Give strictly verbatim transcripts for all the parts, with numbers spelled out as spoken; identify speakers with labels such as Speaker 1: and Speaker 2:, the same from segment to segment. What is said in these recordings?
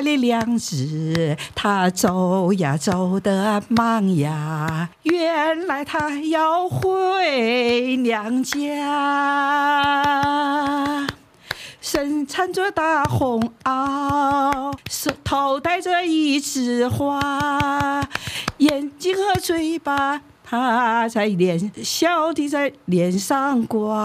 Speaker 1: 的娘子，她走呀走得忙呀，原来她要回娘家。身穿着大红袄，手头戴着一枝花，眼睛和嘴巴他在脸笑地在脸上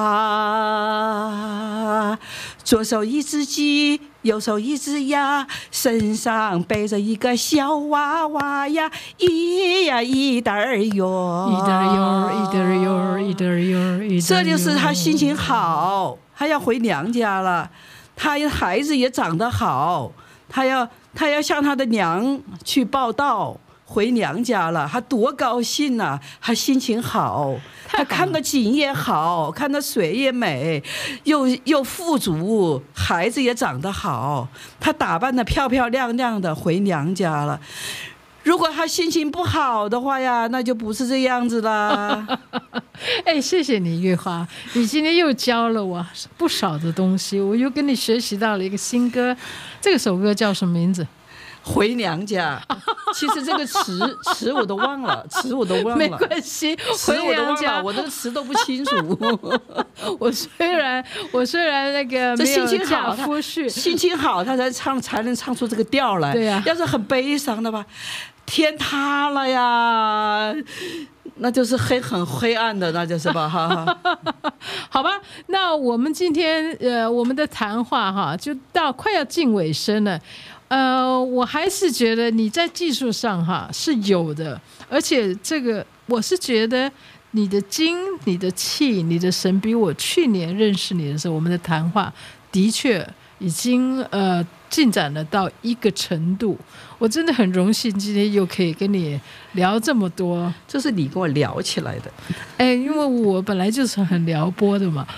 Speaker 1: 刮，左手一只鸡，右手一只鸭，身上背着一个小娃娃呀，咿呀一嘚儿哟，
Speaker 2: 一嘚儿哟，一嘚儿哟，一嘚儿哟，一嘚儿哟。
Speaker 1: 这就是他心情好，他要回娘家了，他孩子也长得好，他要他要向他的娘去报道。回娘家了，他多高兴呐、啊！他心情好，他看到景也好，看到水也美，又又富足，孩子也长得好，他打扮得漂漂亮亮的回娘家了。如果他心情不好的话呀，那就不是这样子啦。
Speaker 2: 哎，谢谢你，月花，你今天又教了我不少的东西，我又跟你学习到了一个新歌。这个首歌叫什么名字？
Speaker 1: 回娘家。其实这个词词我都忘了，词我都忘了，
Speaker 2: 没关系，
Speaker 1: 词我都忘了，我这个词都不清楚。
Speaker 2: 我虽然我虽然那个
Speaker 1: 这心情好，
Speaker 2: 夫婿
Speaker 1: 心情好，他才唱才能唱出这个调来。
Speaker 2: 对呀、啊，
Speaker 1: 要是很悲伤的吧，天塌了呀，那就是黑很黑暗的，那就是吧哈。
Speaker 2: 好吧，那我们今天呃我们的谈话哈，就到快要近尾声了。呃，我还是觉得你在技术上哈是有的，而且这个我是觉得你的精、你的气、你的神，比我去年认识你的时候，我们的谈话的确已经呃进展了到一个程度。我真的很荣幸今天又可以跟你聊这么多，
Speaker 1: 这是你跟我聊起来的。
Speaker 2: 哎，因为我本来就是很撩拨的嘛。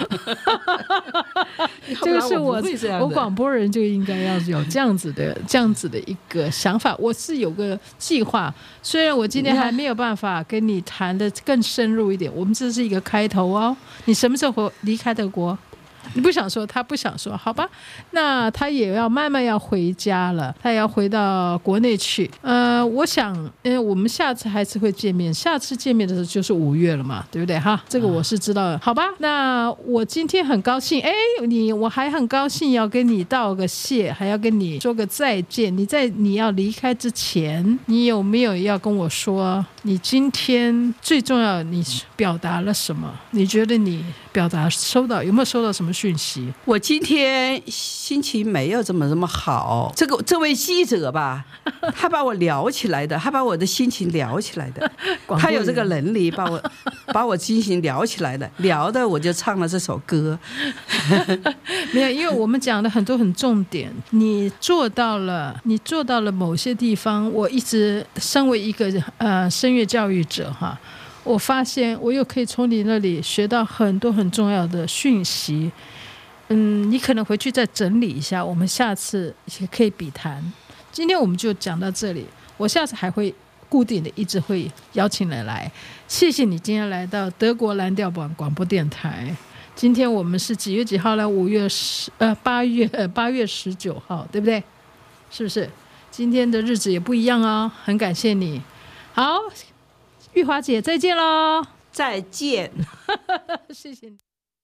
Speaker 2: 这个是我我广播人就应该要有这样子的这样子的一个想法。我是有个计划，虽然我今天还没有办法跟你谈的更深入一点，我们这是一个开头哦。你什么时候离开德国？你不想说，他不想说，好吧？那他也要慢慢要回家了，他也要回到国内去。呃，我想，嗯，我们下次还是会见面，下次见面的时候就是五月了嘛，对不对？哈，这个我是知道的，好吧？那我今天很高兴，哎，你我还很高兴要跟你道个谢，还要跟你说个再见。你在你要离开之前，你有没有要跟我说，你今天最重要，你表达了什么？你觉得你表达收到有没有收到什么讯息？
Speaker 1: 我今天心情没有这么这么好。这个这位记者吧，他把我聊起来的，他把我的心情聊起来的，他有这个能力把我把我心情聊起来的，聊的我就唱了这首歌。
Speaker 2: 没有，因为我们讲了很多很重点，你做到了，你做到了某些地方。我一直身为一个呃声乐教育者哈。我发现我又可以从你那里学到很多很重要的讯息，嗯，你可能回去再整理一下，我们下次也可以比谈。今天我们就讲到这里，我下次还会固定的一直会邀请人来。谢谢你今天来到德国蓝调广广播电台。今天我们是几月几号呢？五月十呃八月八月十九号，对不对？是不是？今天的日子也不一样哦，很感谢你。好。玉华姐，再见喽！
Speaker 1: 再见，
Speaker 2: 谢谢你。